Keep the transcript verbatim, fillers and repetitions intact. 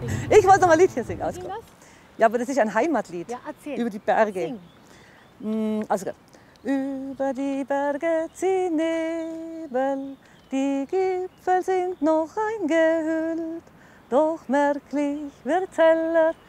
Ich wollte noch mal ein Liedchen singen. Also, Sing das? ja, aber das ist ein Heimatlied. Ja, erzähl. Über die Berge. Sing. Mm, Also, gut. Über die Berge ziehen Nebel, die Gipfel sind noch eingehüllt, doch merklich wird's heller